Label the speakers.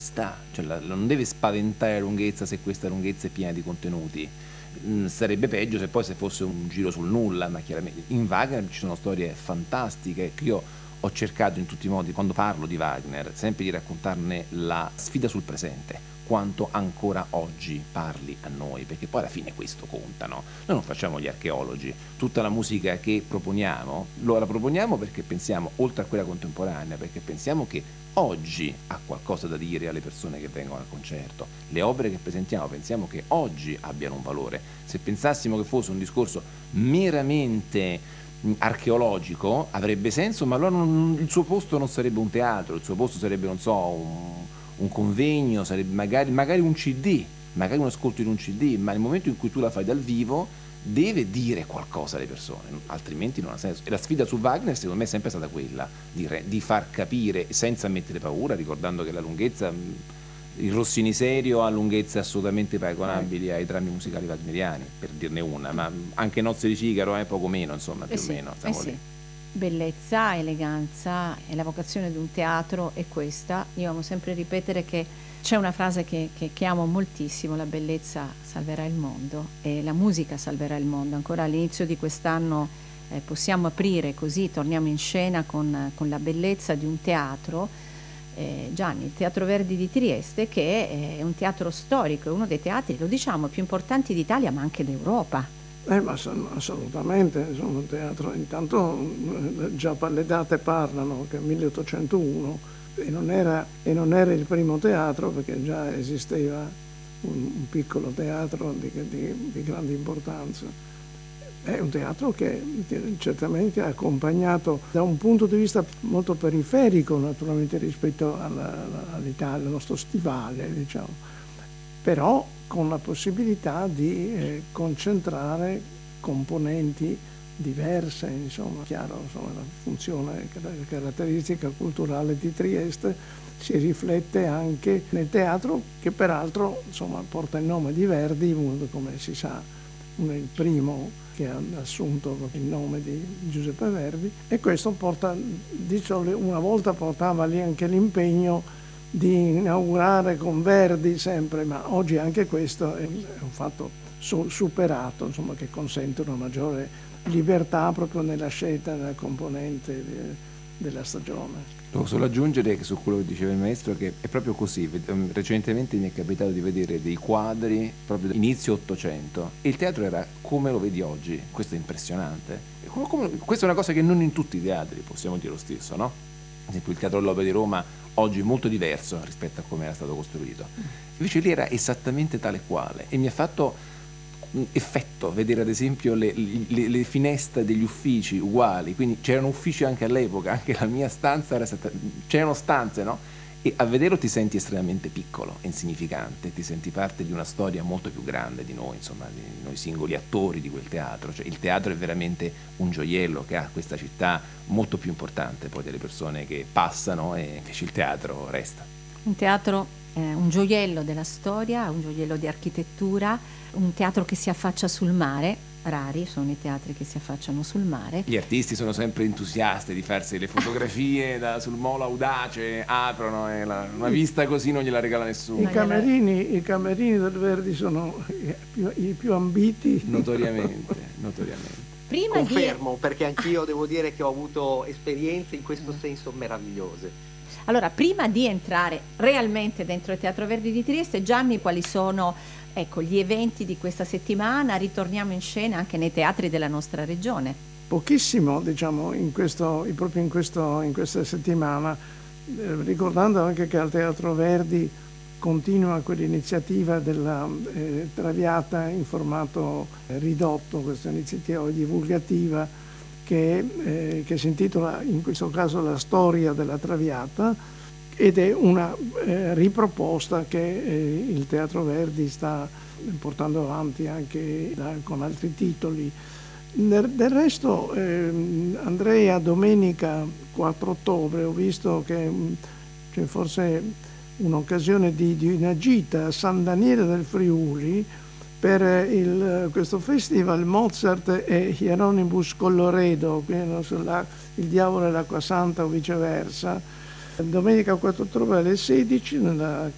Speaker 1: cioè non deve spaventare la lunghezza se questa lunghezza è piena di contenuti. Sarebbe peggio se fosse un giro sul nulla, ma chiaramente in Wagner ci sono storie fantastiche che io ho cercato in tutti i modi, quando parlo di Wagner, sempre di raccontarne la sfida sul presente, quanto ancora oggi parli a noi, perché poi alla fine questo conta, no? Noi non facciamo gli archeologi, tutta la musica che proponiamo, la proponiamo perché pensiamo, oltre a quella contemporanea, perché pensiamo che oggi ha qualcosa da dire alle persone che vengono al concerto. Le opere che presentiamo pensiamo che oggi abbiano un valore. Se pensassimo che fosse un discorso meramente archeologico avrebbe senso, ma allora il suo posto non sarebbe un teatro, il suo posto sarebbe, non so, un convegno, sarebbe magari un CD, magari un ascolto di un CD, ma nel momento in cui tu la fai dal vivo deve dire qualcosa alle persone, altrimenti non ha senso. E la sfida su Wagner secondo me è sempre stata quella, di far capire senza mettere paura, ricordando che la lunghezza, il Rossini serio ha lunghezze assolutamente paragonabili ai drammi musicali wagneriani, per dirne una, ma anche Nozze di Figaro è poco meno, insomma, più o meno, siamo lì.
Speaker 2: Bellezza, eleganza e la vocazione di un teatro è questa. Io amo sempre ripetere che c'è una frase che amo moltissimo: la bellezza salverà il mondo e la musica salverà il mondo. Ancora all'inizio di quest'anno possiamo aprire così, torniamo in scena con la bellezza di un teatro, Gianni, il Teatro Verdi di Trieste, che è un teatro storico, è uno dei teatri, lo diciamo, più importanti d'Italia ma anche d'Europa.
Speaker 3: Ma assolutamente, sono un teatro, intanto già le date parlano che è 1801 e non era il primo teatro, perché già esisteva un piccolo teatro di grande importanza. È un teatro che certamente è accompagnato da un punto di vista molto periferico, naturalmente, rispetto all'Italia, al nostro stivale, diciamo, però con la possibilità di concentrare componenti diverse, insomma, chiaro, insomma, la funzione, la caratteristica culturale di Trieste si riflette anche nel teatro, che peraltro, insomma, porta il nome di Verdi, come si sa, uno è il primo che ha assunto il nome di Giuseppe Verdi, e questo porta, diciamo, una volta portava lì anche l'impegno di inaugurare con Verdi sempre, ma oggi anche questo è un fatto superato, insomma, che consente una maggiore libertà proprio nella scelta della componente della stagione.
Speaker 1: Devo solo aggiungere che su quello che diceva il maestro, che è proprio così. Recentemente mi è capitato di vedere dei quadri proprio inizio Ottocento e il teatro era come lo vedi oggi. Questo è impressionante. Questa è una cosa che non in tutti i teatri possiamo dire lo stesso, no? Ad esempio il Teatro dell'Opera di Roma oggi è molto diverso rispetto a come era stato costruito. Invece lì era esattamente tale quale e mi ha fatto effetto vedere ad esempio le finestre degli uffici uguali, quindi c'erano uffici anche all'epoca, anche la mia stanza c'erano stanze, no? E a vederlo ti senti estremamente piccolo e insignificante, ti senti parte di una storia molto più grande di noi, insomma, di noi singoli attori di quel teatro. Cioè, il teatro è veramente un gioiello che ha questa città molto più importante poi delle persone che passano, e invece il teatro resta.
Speaker 2: Un teatro un gioiello della storia, un gioiello di architettura, un teatro che si affaccia sul mare. Rari sono i teatri che si affacciano sul mare.
Speaker 1: Gli artisti sono sempre entusiasti di farsi le fotografie sul molo audace, aprono e una vista così non gliela regala nessuno.
Speaker 3: I camerini del Verdi sono i più ambiti.
Speaker 1: Notoriamente.
Speaker 4: Confermo, perché anch'io devo dire che ho avuto esperienze in questo senso meravigliose.
Speaker 2: Allora, prima di entrare realmente dentro il Teatro Verdi di Trieste, Gianni, quali sono gli eventi di questa settimana? Ritorniamo in scena anche nei teatri della nostra regione.
Speaker 3: Pochissimo, diciamo, proprio in questa settimana, ricordando anche che al Teatro Verdi continua quell'iniziativa della Traviata in formato ridotto, questa iniziativa divulgativa che si intitola in questo caso La storia della Traviata, ed è una riproposta che il Teatro Verdi sta portando avanti anche con altri titoli. Del resto Andrea, domenica 4 ottobre ho visto che c'è forse un'occasione di una gita a San Daniele del Friuli per questo festival Mozart e Hieronymus Colloredo, il diavolo e l'acqua santa o viceversa. Domenica 4 ottobre alle 16 nella